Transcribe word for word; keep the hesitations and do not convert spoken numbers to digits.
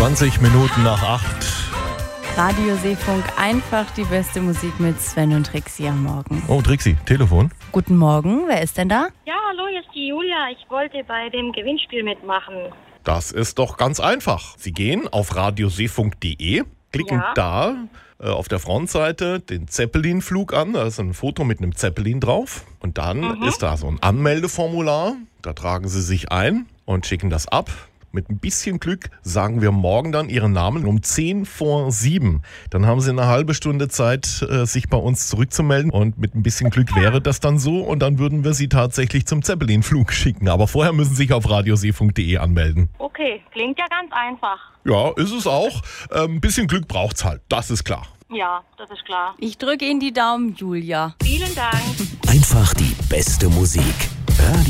zwanzig Minuten nach acht. Radio Seefunk, einfach die beste Musik mit Sven und Trixi am Morgen. Oh, Trixi, Telefon. Guten Morgen, wer ist denn da? Ja, hallo, hier ist die Julia. Ich wollte bei dem Gewinnspiel mitmachen. Das ist doch ganz einfach. Sie gehen auf radioseefunk punkt de, klicken Ja. da äh, auf der Frontseite den Zeppelin-Flug an. Da ist ein Foto mit einem Zeppelin drauf. Und dann Mhm. ist da so ein Anmeldeformular. Da tragen Sie sich ein und schicken das ab. Mit ein bisschen Glück sagen wir morgen dann Ihren Namen um zehn vor sieben. Dann haben Sie eine halbe Stunde Zeit, äh, sich bei uns zurückzumelden. Und mit ein bisschen Glück wäre das dann so. Und dann würden wir Sie tatsächlich zum Zeppelin-Flug schicken. Aber vorher müssen Sie sich auf radioseefunk punkt de anmelden. Okay, klingt ja ganz einfach. Ja, ist es auch. Ähm, ein bisschen Glück braucht's halt. Das ist klar. Ja, das ist klar. Ich drücke Ihnen die Daumen, Julia. Vielen Dank. Einfach die beste Musik. Radio